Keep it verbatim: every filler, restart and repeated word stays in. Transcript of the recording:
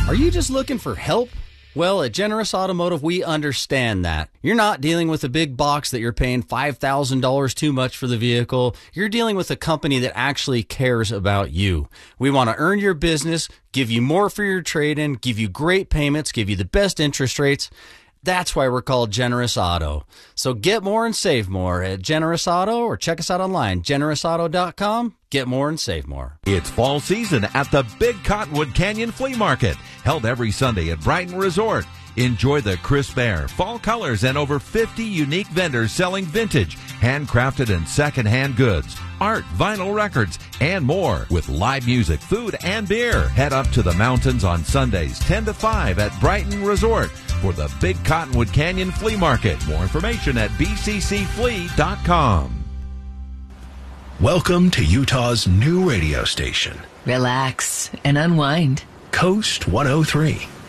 Are you just looking for help? Well, at Generous Automotive, we understand that. You're not dealing with a big box that you're paying five thousand dollars too much for the vehicle. You're dealing with a company that actually cares about you. We want to earn your business, give you more for your trade-in, give you great payments, give you the best interest rates. That's why we're called Generous Auto. So get more and save more at Generous Auto, or check us out online, generous auto dot com. Get more and save more. It's fall season at the Big Cottonwood Canyon Flea Market, held every Sunday at Brighton Resort. Enjoy the crisp air, fall colors, and over fifty unique vendors selling vintage, handcrafted and secondhand goods, art, vinyl records, and more. With live music, food, and beer. Head up to the mountains on Sundays, ten to five at Brighton Resort for the Big Cottonwood Canyon Flea Market. More information at b c c flea dot com. Welcome to Utah's new radio station. Relax and unwind. Coast one oh three.